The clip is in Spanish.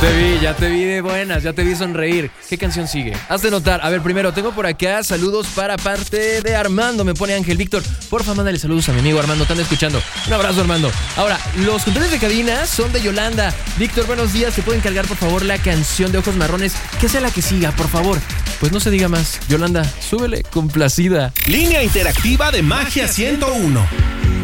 Ya te vi de buenas, ya te vi sonreír. ¿Qué canción sigue? Hazte notar. A ver, primero, tengo por acá saludos para parte de Armando. Me pone Ángel Víctor. Porfa, mándale saludos a mi amigo Armando. Te ando escuchando. Un abrazo, Armando. Ahora, los controles de cabina son de Yolanda. Víctor, buenos días. ¿Te pueden cargar, por favor, la canción de Ojos Marrones? Que sea la que siga, por favor. Pues no se diga más. Yolanda, súbele, complacida. Línea interactiva de Magia 101.